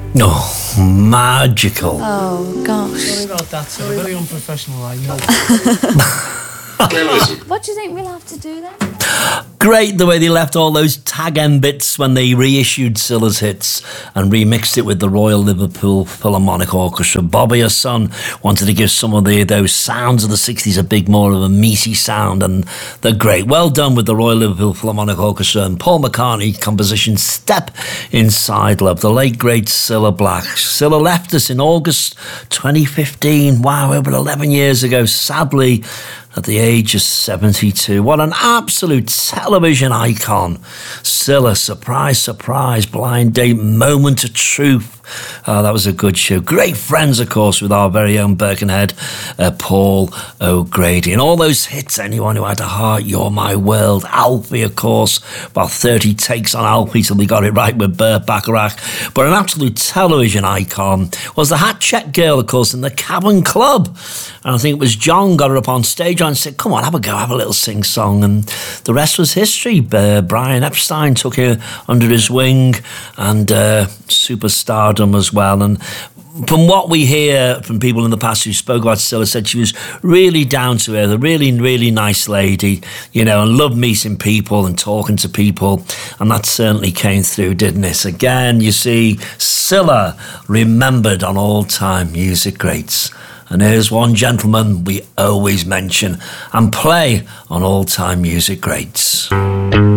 Oh, magical. Oh, gosh. Sorry about that, sir. Very unprofessional, I know. What do you think we'll have to do then? Great the way they left all those tag end bits when they reissued Scylla's hits and remixed it with the Royal Liverpool Philharmonic Orchestra. Bobby, her son, wanted to give some of those sounds of the 60s a big more of a meaty sound, and they're great. Well done with the Royal Liverpool Philharmonic Orchestra and Paul McCartney composition Step Inside Love, the late great Cilla Black. Cilla left us in August 2015. Wow, over 11 years ago, sadly, at the age of 72. What an absolute television icon. Cilla, surprise, surprise, blind date, moment of truth. Oh, that was a good show. Great friends, of course, with our very own Birkenhead, Paul O'Grady. And all those hits, Anyone Who Had a Heart, You're My World, Alfie, of course. About 30 takes on Alfie till we got it right with Burt Bacharach. But an absolute television icon was the Hat Check Girl, of course, in the Cavern Club. And I think it was John got her up on stage and said, come on, have a go, have a little sing-song. And the rest was history. Brian Epstein took her under his wing, and superstardom as well. And from what we hear from people in the past who spoke about Cilla, said she was really down to earth, a really, really nice lady, you know, and loved meeting people and talking to people. And that certainly came through, didn't it? Again, you see, Cilla remembered on all-time music greats. And here's one gentleman we always mention and play on all-time music greats.